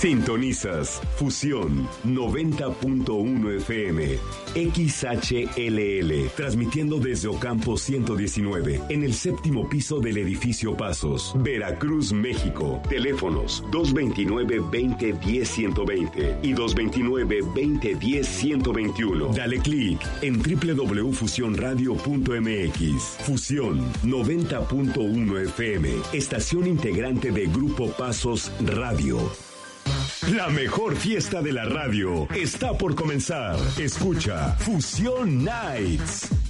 Sintonizas Fusión 90.1 FM, XHLL, transmitiendo desde Ocampo 119, en el séptimo piso del edificio Pasos, Veracruz, México. Teléfonos 229-2010-120 y 229-2010-121. Dale clic en www.fusionradio.mx. Fusión 90.1 FM, estación integrante de Grupo Pasos Radio. La mejor fiesta de la radio está por comenzar. Escucha Fusión Nights.